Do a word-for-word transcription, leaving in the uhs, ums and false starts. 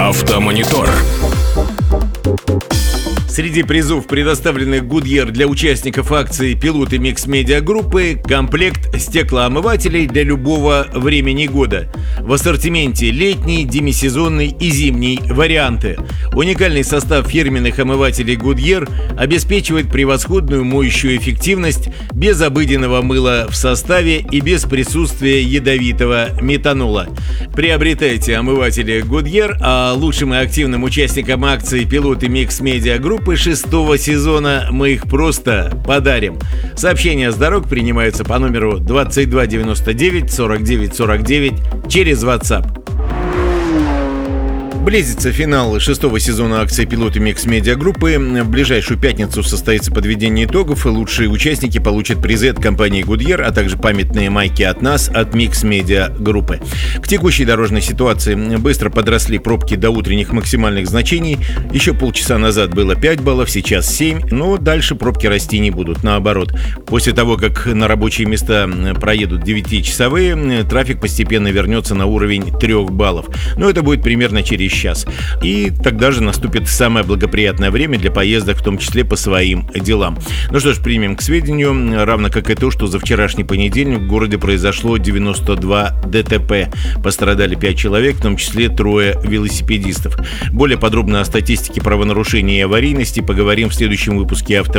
Автомонитор. Среди призов, предоставленных Goodyear для участников акции «Пилоты Микс Медиа Группы», комплект стеклоомывателей для любого времени года. В ассортименте летний, демисезонный и зимний варианты. Уникальный состав фирменных омывателей Goodyear обеспечивает превосходную моющую эффективность без обыденного мыла в составе и без присутствия ядовитого метанола. Приобретайте омыватели Goodyear, а лучшим и активным участникам акции «Пилоты Микс Медиа Группы» шестого сезона мы их просто подарим. Сообщения с дорог принимаются по номеру двадцать два девяносто девять сорок девять сорок девять через WhatsApp. Близится финал шестого сезона акции «Пилоты Микс Медиа Группы». В ближайшую пятницу состоится подведение итогов, и лучшие участники получат призы от компании Goodyear, а также памятные майки от нас, от Микс Медиа Группы. К текущей дорожной ситуации быстро подросли пробки до утренних максимальных значений. Еще полчаса назад было пять баллов, сейчас семь, но дальше пробки расти не будут, наоборот. После того, как на рабочие места проедут девятичасовые, трафик постепенно вернется на уровень трех баллов. Но это будет примерно через час. И тогда же наступит самое благоприятное время для поездок, в том числе по своим делам. Ну что ж, примем к сведению, равно как и то, что за вчерашний понедельник в городе произошло девяносто два ДТП. Пострадали пять человек, в том числе трое велосипедистов. Более подробно о статистике правонарушений и аварийности поговорим в следующем выпуске «Авто